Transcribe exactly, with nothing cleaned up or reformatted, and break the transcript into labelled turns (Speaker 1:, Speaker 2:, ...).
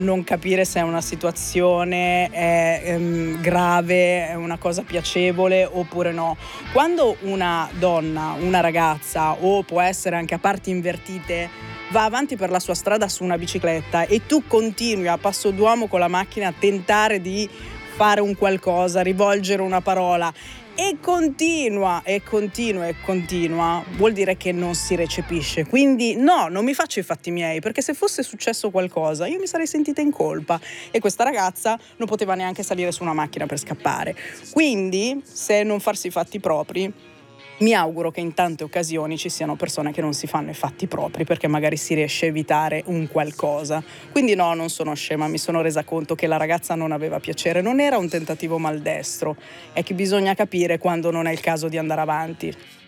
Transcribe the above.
Speaker 1: non capire se è una situazione è, ehm, grave, è una cosa piacevole oppure no. Quando una donna, una ragazza o può essere anche a parti invertite, va avanti per la sua strada su una bicicletta e tu continui a passo d'uomo con la macchina a tentare di fare un qualcosa, rivolgere una parola e continua e continua e continua, vuol dire che non si recepisce. Quindi no, non mi faccio i fatti miei, perché se fosse successo qualcosa io mi sarei sentita in colpa e questa ragazza non poteva neanche salire su una macchina per scappare. Quindi, se non farsi i fatti propri, mi auguro che in tante occasioni ci siano persone che non si fanno i fatti propri, perché magari si riesce a evitare un qualcosa. Quindi no, non sono scema, mi sono resa conto che la ragazza non aveva piacere, non era un tentativo maldestro, è che bisogna capire quando non è il caso di andare avanti.